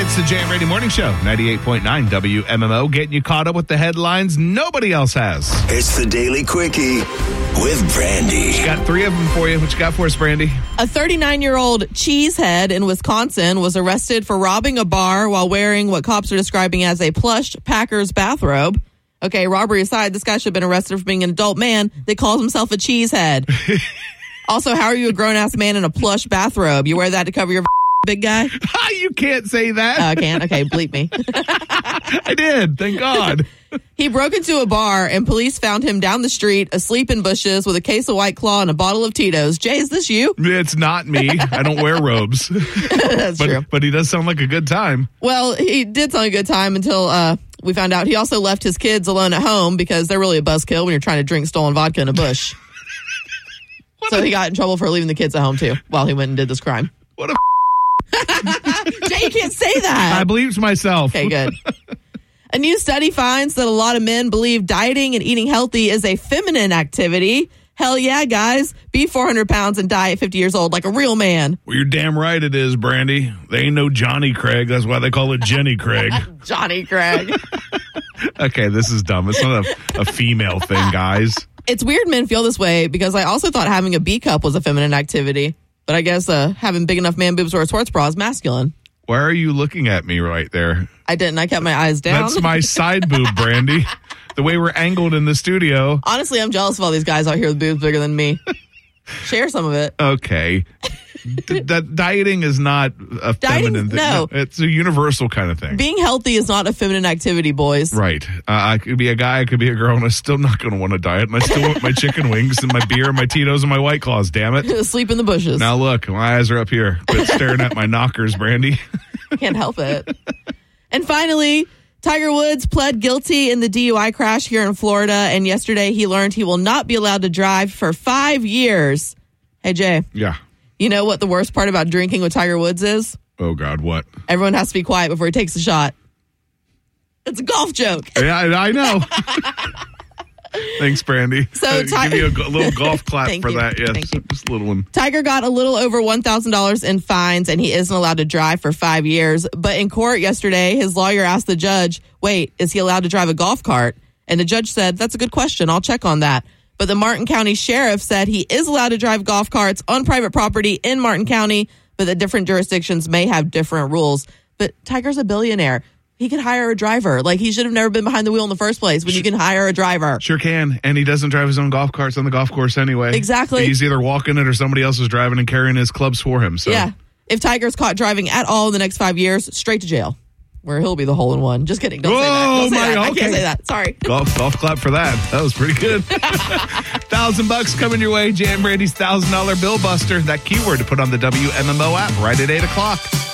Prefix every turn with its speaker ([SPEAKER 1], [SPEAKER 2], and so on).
[SPEAKER 1] It's the Jay and Brady Morning Show, 98.9 WMMO, getting you caught up with the headlines nobody else has.
[SPEAKER 2] It's the Daily Quickie with Brandy.
[SPEAKER 1] Got 3 of them for you. What you got for us, Brandy?
[SPEAKER 3] A 39-year-old cheesehead in Wisconsin was arrested for robbing a bar while wearing what cops are describing as a plush Packers bathrobe. Okay, robbery aside, this guy should have been arrested for being an adult man that calls himself a cheesehead. Also, how are you a grown-ass man in a plush bathrobe? You wear that to cover your big guy?
[SPEAKER 1] You can't say that.
[SPEAKER 3] I can't? Okay, bleep me.
[SPEAKER 1] I did. Thank God.
[SPEAKER 3] He broke into a bar, and police found him down the street, asleep in bushes, with a case of White Claw and a bottle of Tito's. Jay, is this you?
[SPEAKER 1] It's not me. I don't wear robes.
[SPEAKER 3] That's true.
[SPEAKER 1] But he does sound like a good time.
[SPEAKER 3] Well, he did sound like a good time until we found out he also left his kids alone at home because they're really a buzzkill when you're trying to drink stolen vodka in a bush. So he got in trouble for leaving the kids at home, too, while he went and did this crime.
[SPEAKER 1] What a
[SPEAKER 3] Jay, you can't say that.
[SPEAKER 1] I believed myself.
[SPEAKER 3] Okay, good. A new study finds that a lot of men believe dieting and eating healthy is a feminine activity. Hell yeah, guys. Be 400 pounds and die at 50 years old like a real man.
[SPEAKER 1] Well, you're damn right it is, Brandy. They ain't no Johnny Craig. That's why they call it Jenny Craig.
[SPEAKER 3] Johnny Craig.
[SPEAKER 1] Okay, this is dumb. It's not a female thing, guys.
[SPEAKER 3] It's weird men feel this way because I also thought having a B cup was a feminine activity. But I guess having big enough man boobs or a sports bra is masculine.
[SPEAKER 1] Why are you looking at me right there?
[SPEAKER 3] I didn't. I kept my eyes down.
[SPEAKER 1] That's my side boob, Brandy. The way we're angled in the studio.
[SPEAKER 3] Honestly, I'm jealous of all these guys out here with boobs bigger than me. Share some of it.
[SPEAKER 1] Okay. That dieting is not a feminine thing.
[SPEAKER 3] No.
[SPEAKER 1] It's a universal kind of thing.
[SPEAKER 3] Being healthy is not a feminine activity, boys.
[SPEAKER 1] Right. I could be a guy, I could be a girl, and I'm still not going to want to diet. And I still want my chicken wings and my beer and my Tito's and my White Claws, damn it.
[SPEAKER 3] Sleep in the bushes.
[SPEAKER 1] Now look, my eyes are up here. Quit staring at my knockers, Brandy.
[SPEAKER 3] Can't help it. And finally, Tiger Woods pled guilty in the DUI crash here in Florida. And yesterday he learned he will not be allowed to drive for 5 years. Hey, Jay.
[SPEAKER 1] Yeah.
[SPEAKER 3] You know what the worst part about drinking with Tiger Woods is?
[SPEAKER 1] Oh, God, what?
[SPEAKER 3] Everyone has to be quiet before he takes a shot. It's a golf joke.
[SPEAKER 1] Yeah, I know. Thanks, Brandy.
[SPEAKER 3] So
[SPEAKER 1] give you a little golf clap for
[SPEAKER 3] you.
[SPEAKER 1] that. Yes,
[SPEAKER 3] Thank you.
[SPEAKER 1] Just a little one.
[SPEAKER 3] Tiger got a little over $1,000 in fines, and he isn't allowed to drive for 5 years. But in court yesterday, his lawyer asked the judge, wait, is he allowed to drive a golf cart? And the judge said, that's a good question. I'll check on that. But the Martin County Sheriff said he is allowed to drive golf carts on private property in Martin County, but that different jurisdictions may have different rules. But Tiger's a billionaire. He could hire a driver. Like, he should have never been behind the wheel in the first place when you can hire a driver.
[SPEAKER 1] Sure can. And he doesn't drive his own golf carts on the golf course anyway.
[SPEAKER 3] Exactly.
[SPEAKER 1] He's either walking it or somebody else is driving and carrying his clubs for him. So.
[SPEAKER 3] Yeah. If Tiger's caught driving at all in the next 5 years, straight to jail, where he'll be the hole in one. Just kidding. Don't say that. Don't say that. I can't say that. Sorry.
[SPEAKER 1] Golf clap for that. That was pretty good. $1,000 coming your way. Jan Brady's $1,000 bill buster. That keyword to put on the WMMO app right at 8 o'clock.